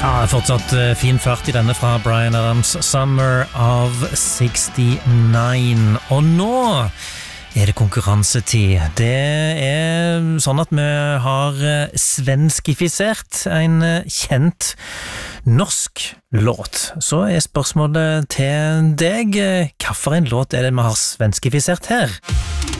Ja, fortsatt fin fart I denne fra Bryan Adams, Summer of 69. Og nå det konkurransetid. Det sånn at vi har svenskifisert en kjent norsk låt. Så spørsmålet til deg, hvilken låt det vi har svenskifisert her?